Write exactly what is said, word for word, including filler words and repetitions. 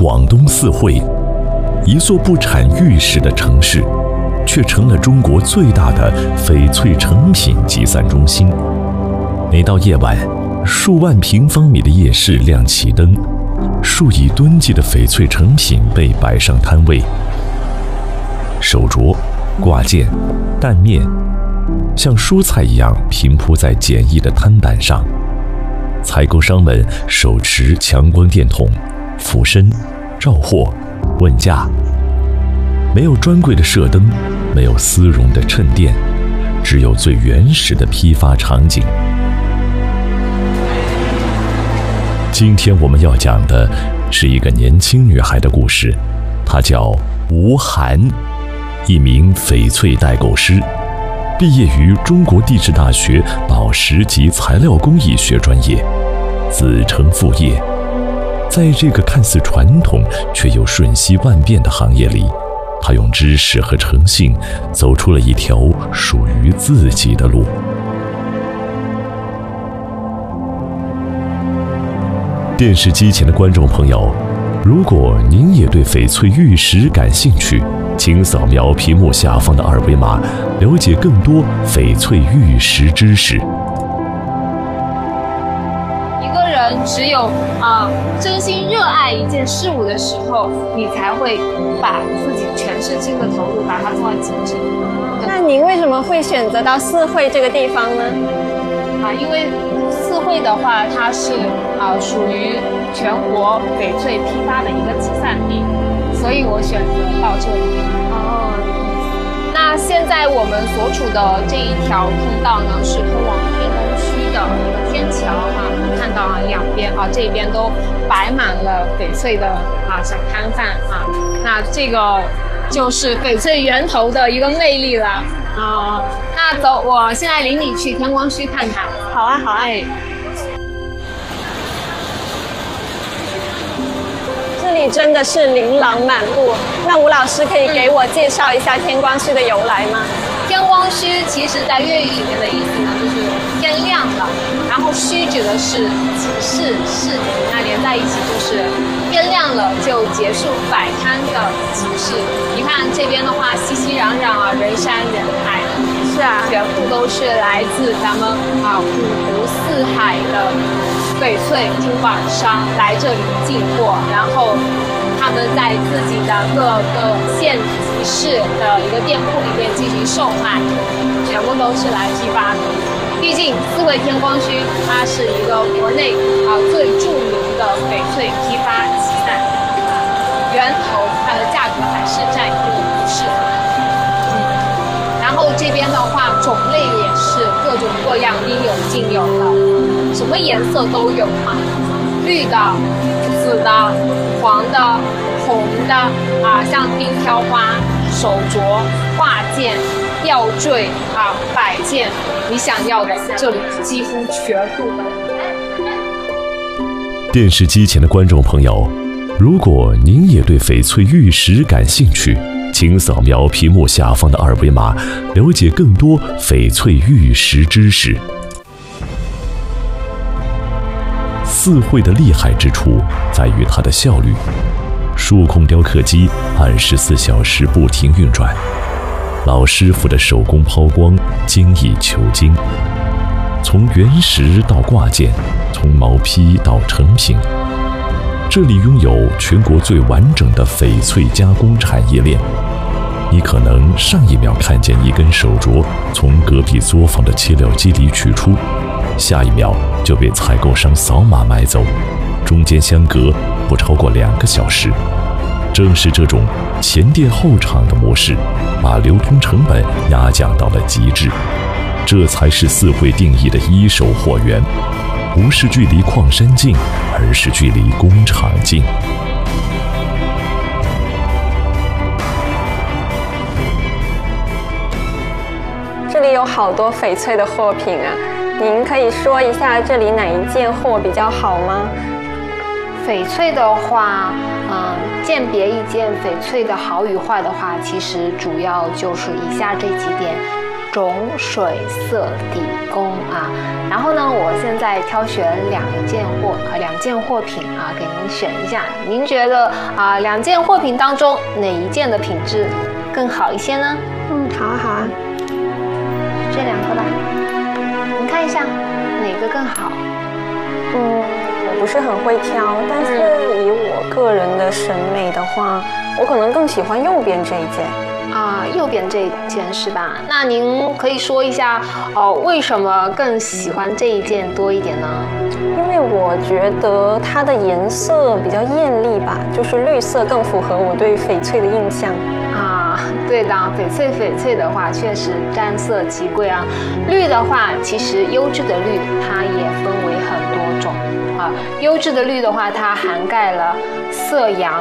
广东四会，一座不产玉石的城市，却成了中国最大的翡翠成品集散中心。每到夜晚，数万平方米的夜市亮起灯，数以吨计的翡翠成品被摆上摊位，手镯、挂件、蛋面，像蔬菜一样平铺在简易的摊板上。采购商们手持强光电筒、俯身、照货、问价，没有专柜的射灯，没有丝绒的衬垫，只有最原始的批发场景。今天我们要讲的是一个年轻女孩的故事，她叫吴涵，一名翡翠代购师，毕业于中国地质大学宝石及材料工艺学专业，子承父业。在这个看似传统却又瞬息万变的行业里，她用知识和诚信走出了一条属于自己的路。电视机前的观众朋友，如果您也对翡翠玉石感兴趣，请扫描屏幕下方的二维码，了解更多翡翠玉石知识。 一个人只有啊、呃、真心热爱一件事物的时候，你才会把自己全身心的投入，把它做到极致。 那您为什么会选择到四会这个地方呢？ 啊，因为四会的话，它是啊、呃、属于全国翡翠批发的一个集散地，所以我选择到这里。 哦， 那现在我们所处的这一条通道呢，是通往天宫区的一个天桥啊。看到啊，两边啊，这边都摆满了翡翠的啊小摊贩啊。那这个就是翡翠源头的一个魅力了啊。那走，我现在领你去天光墟看看。 好啊，好啊。 哎， 这里真的是琳琅满目。那吴老师可以给我介绍一下天光墟的由来吗？ 天光墟其实在粤语里面的意思呢，就是天亮了，然后墟指的是集市市集，那连在一起就是天亮了就结束摆摊的集市。你看这边的话，熙熙攘攘啊，人山人海， 是啊， 全部都是来自咱们啊五湖四海的翡翠珠宝商来这里进货，然后他们在自己的各个县集市的一个店铺里面进行售卖，全部都是来批发的。毕竟四会天光墟它是一个国内啊最著名的翡翠批发集散，源头它的价格还是占一定优势。嗯，然后这边的话种类也是各种各样，应有尽有的，什么颜色都有啊，绿的、紫的、黄的、红的啊，像冰挑花、手镯、挂件、吊坠啊、摆件，你想要的这里几乎全部都有。 电视机前的观众朋友，如果您也对翡翠玉石感兴趣，请扫描屏幕下方的二维码，了解更多翡翠玉石知识。四会的厉害之处在于它的效率，数控雕刻机二十四小时不停运转，老师傅的手工抛光精益求精，从原石到挂件，从毛坯到成品，这里拥有全国最完整的翡翠加工产业链。你可能上一秒看见一根手镯从隔壁作坊的切料机里取出，下一秒就被采购商扫码买走，中间相隔不超过两个小时。正是这种前店后厂的模式，把流通成本压降到了极致，这才是四会定义的一手货源，不是距离矿山近，而是距离工厂近。 这里有好多翡翠的货品啊，您可以说一下这里哪一件货比较好吗？ 翡翠的话，嗯，鉴别一件翡翠的好与坏的话，其实主要就是以下这几点。 种水色底工啊。然后呢，我现在挑选两件货啊，两件货品啊，给您选一下。您觉得啊，两件货品当中哪一件的品质更好一些呢？ 嗯，好啊好啊， 这两个吧，您看一下哪个更好？ 嗯，我不是很会挑，但是以我个人的审美的话，我可能更喜欢右边这一件。 啊，右边这一件是吧？那您可以说一下哦，为什么更喜欢这一件多一点呢？ 因为我觉得它的颜色比较艳丽吧，就是绿色更符合我对翡翠的印象。 啊，对的，翡翠翡翠的话，确实占色极贵啊。绿的话，其实优质的绿它也分为很多种啊。优质的绿的话，它涵盖了色阳。